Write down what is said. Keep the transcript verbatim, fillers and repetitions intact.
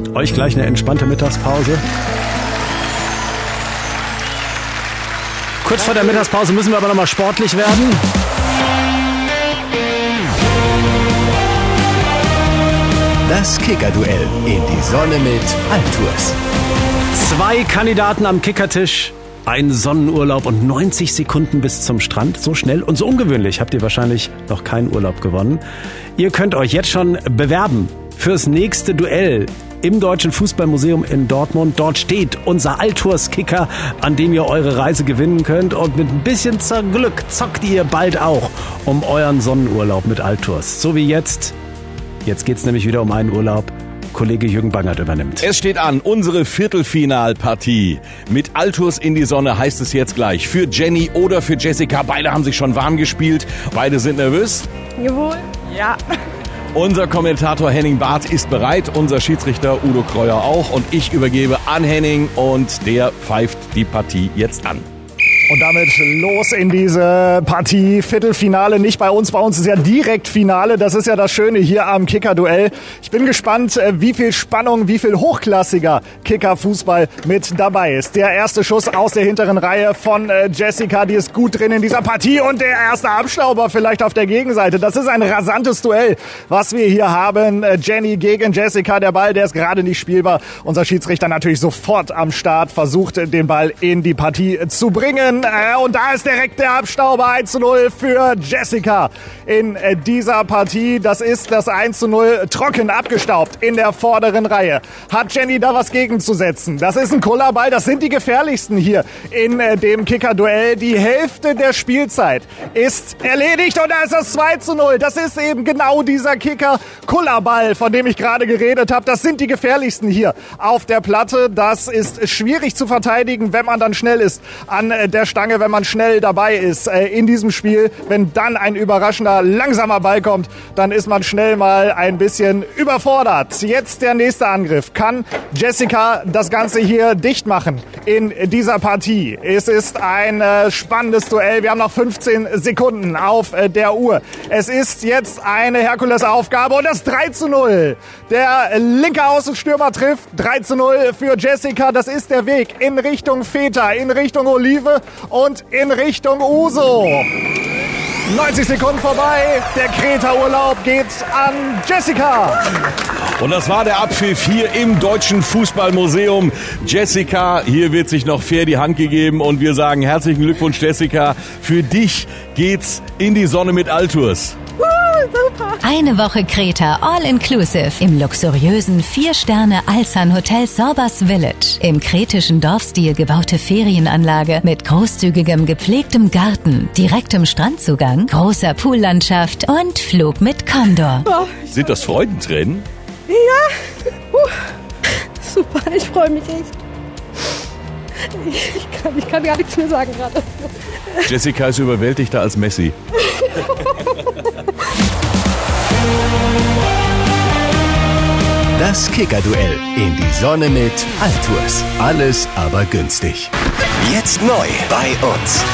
Euch gleich eine entspannte Mittagspause. Kurz vor der Mittagspause müssen wir aber nochmal sportlich werden. Das Kicker-Duell in die Sonne mit Altours. Zwei Kandidaten am Kickertisch, ein Sonnenurlaub und neunzig Sekunden bis zum Strand. So schnell und so ungewöhnlich habt ihr wahrscheinlich noch keinen Urlaub gewonnen. Ihr könnt euch jetzt schon bewerben fürs nächste Duell im Deutschen Fußballmuseum in Dortmund. Dort steht unser Altours-Kicker, an dem ihr eure Reise gewinnen könnt. Und mit ein bisschen Glück zockt ihr bald auch um euren Sonnenurlaub mit Altours. So wie jetzt. Jetzt geht's nämlich wieder um einen Urlaub. Kollege Jürgen Bangert übernimmt. Es steht an, unsere Viertelfinalpartie. Mit Altours in die Sonne heißt es jetzt gleich. Für Jenny oder für Jessica. Beide haben sich schon warm gespielt. Beide sind nervös. Jawohl. Ja. Unser Kommentator Henning Barth ist bereit. Unser Schiedsrichter Udo Kreuer auch. Und ich übergebe an Henning und der pfeift die Partie jetzt an. Und damit los in diese Partie. Viertelfinale, nicht bei uns. Bei uns ist ja direkt Finale. Das ist ja das Schöne hier am Kicker-Duell. Ich bin gespannt, wie viel Spannung, wie viel hochklassiger Kicker-Fußball mit dabei ist. Der erste Schuss aus der hinteren Reihe von Jessica. Die ist gut drin in dieser Partie. Und der erste Abstauber vielleicht auf der Gegenseite. Das ist ein rasantes Duell, was wir hier haben. Jenny gegen Jessica. Der Ball, der ist gerade nicht spielbar. Unser Schiedsrichter natürlich sofort am Start, versucht den Ball in die Partie zu bringen. Und da ist direkt der Abstauber. eins zu null für Jessica in dieser Partie. Das ist das eins zu null trocken abgestaubt in der vorderen Reihe. Hat Jenny da was gegenzusetzen? Das ist ein Kullerball. Das sind die gefährlichsten hier in dem Kicker-Duell. Die Hälfte der Spielzeit ist erledigt und da ist das zwei zu null. Das ist eben genau dieser Kicker-Kullerball, von dem ich gerade geredet habe. Das sind die gefährlichsten hier auf der Platte. Das ist schwierig zu verteidigen, wenn man dann schnell ist an der Stange, wenn man schnell dabei ist äh, in diesem Spiel. Wenn dann ein überraschender, langsamer Ball kommt, dann ist man schnell mal ein bisschen überfordert. Jetzt der nächste Angriff. Kann Jessica das Ganze hier dicht machen in dieser Partie? Es ist ein äh, spannendes Duell. Wir haben noch fünfzehn Sekunden auf äh, der Uhr. Es ist jetzt eine Herkulesaufgabe und das drei zu null. Der linke Außenstürmer trifft. drei zu null für Jessica. Das ist der Weg in Richtung Feta, in Richtung Olive und in Richtung Uso. neunzig Sekunden vorbei. Der Kreta-Urlaub geht an Jessica. Und das war der Abpfiff hier im Deutschen Fußballmuseum. Jessica, hier wird sich noch fair die Hand gegeben und wir sagen herzlichen Glückwunsch, Jessica. Für dich geht's in die Sonne mit Altours. Super. Eine Woche Kreta All-Inclusive im luxuriösen vier-Sterne-Alsan-Hotel Sorbas Village. Im kretischen Dorfstil gebaute Ferienanlage mit großzügigem gepflegtem Garten, direktem Strandzugang, großer Poollandschaft und Flug mit Condor. Oh, Sind das Freudentränen? ja. Uh, super, ich freue mich echt. Ich kann, ich kann gar nichts mehr sagen gerade. Jessica ist überwältigter als Messi. Das Kicker-Duell in die Sonne mit Altours. Alles aber günstig. Jetzt neu bei uns.